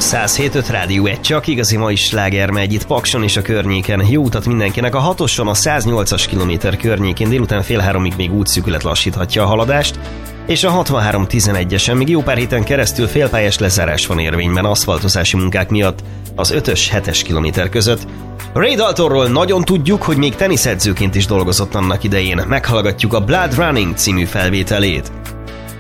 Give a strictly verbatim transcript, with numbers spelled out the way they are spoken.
száz hét öt Rádió egy, csak igazi mai sláger megy itt Pakson és a környéken. Jó utat mindenkinek. A hatoson a száznyolcas kilométer környékén délután fél háromig még útszűkület lassíthatja a haladást, és a hatvanhárom tizenegyesen még jó pár héten keresztül félpályás lezárás van érvényben aszfaltozási munkák miatt az ötös hetes kilométer között. Ray Daltonról nagyon tudjuk, hogy még teniszedzőként is dolgozott annak idején. Meghallgatjuk a Blood Running című felvételét.